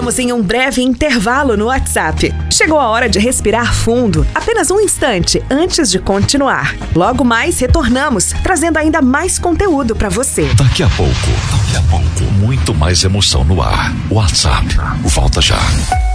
Entramos em um breve intervalo no WhatsApp. Chegou a hora de respirar fundo, apenas um instante antes de continuar. Logo mais retornamos, trazendo ainda mais conteúdo para você. Daqui a pouco, muito mais emoção no ar. WhatsApp, volta já.